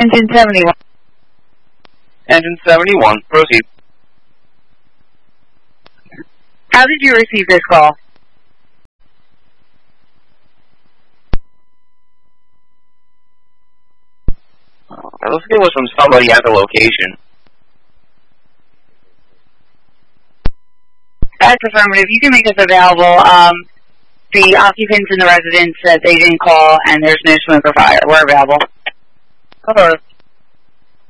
Engine 71. Engine 71, proceed. How did you receive this call? It looks like it was from somebody at the location. That's affirmative. You can make us available. The occupants and the residents said they didn't call and there's no smoke or fire. We're available. Alright.